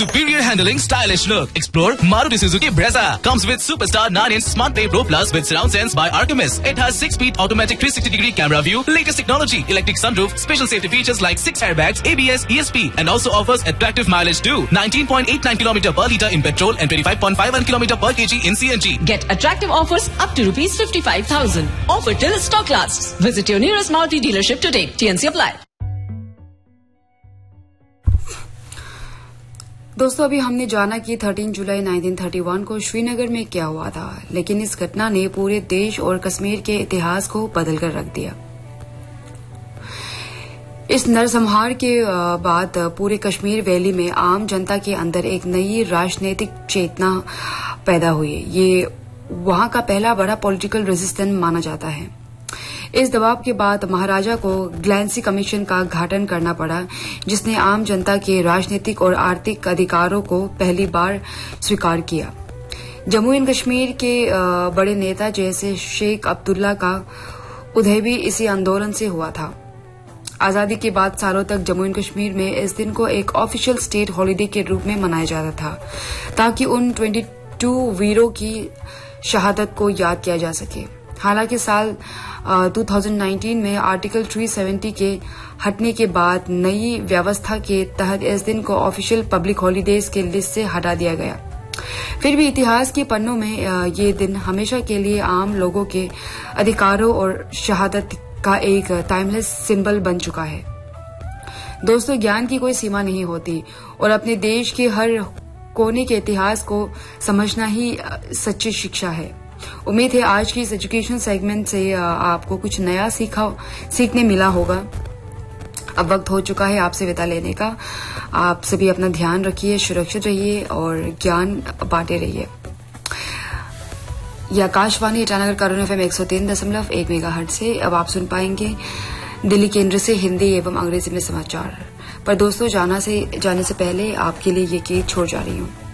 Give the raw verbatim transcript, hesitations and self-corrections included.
superior handling, stylish look. Explore Maruti Suzuki Brezza. Comes with Superstar nine inch Smart Pay Pro Plus with surround sense by Artemis. It has six speed automatic three sixty degree camera view, latest technology, electric sunroof, special safety features like six airbags, A B S, E S P, and also offers attractive mileage too. nineteen point eight nine kilometers per litre in petrol and twenty-five point five one kilometers per kg in C N G. Get attractive offers up to rupees fifty-five thousand. Offer till stock lasts. Visit your nearest Maruti dealership today. T N C apply. दोस्तों, अभी हमने जाना कि तेरह जुलाई उन्नीस सौ इकतीस को श्रीनगर में क्या हुआ था, लेकिन इस घटना ने पूरे देश और कश्मीर के इतिहास को बदलकर रख दिया। इस नरसंहार के बाद पूरे कश्मीर वैली में आम जनता के अंदर एक नई राजनीतिक चेतना पैदा हुई। ये वहां का पहला बड़ा पॉलिटिकल रेजिस्टेंस माना जाता है। इस दबाव के बाद महाराजा को ग्लैंसी कमीशन का गठन करना पड़ा, जिसने आम जनता के राजनीतिक और आर्थिक अधिकारों को पहली बार स्वीकार किया। जम्मू एंड कश्मीर के बड़े नेता जैसे शेख अब्दुल्ला का उदय भी इसी आंदोलन से हुआ था। आजादी के बाद सालों तक जम्मू एंड कश्मीर में इस दिन को एक ऑफिशियल स्टेट हॉलिडे के रूप में मनाया जाता था, ताकि उन बाईस वीरों की शहादत को याद किया जा सके। हालांकि साल दो हज़ार उन्नीस में आर्टिकल तीन सौ सत्तर के हटने के बाद नई व्यवस्था के तहत इस दिन को ऑफिशियल पब्लिक हॉलिडेज के लिस्ट से हटा दिया गया। फिर भी इतिहास के पन्नों में ये दिन हमेशा के लिए आम लोगों के अधिकारों और शहादत का एक टाइमलेस सिंबल बन चुका है। दोस्तों, ज्ञान की कोई सीमा नहीं होती और अपने देश के हर कोने के इतिहास को समझना ही सच्ची शिक्षा है। उम्मीद है आज की इस एजुकेशन सेगमेंट से आपको कुछ नया सीखा सीखने मिला होगा। अब वक्त हो चुका है आपसे विदा लेने का। आप सभी अपना ध्यान रखिए, सुरक्षित रहिए और ज्ञान बांटे रहिए। यह आकाशवाणी ईटानगर करुण एफएम एक सौ तीन दशमलव एक मेगाहर्ट्ज से अब आप सुन पाएंगे दिल्ली केंद्र से हिंदी एवं अंग्रेजी में समाचार। पर दोस्तों, जाना से जाने से पहले आपके लिए ये गीत छोड़ जा रही हूँ।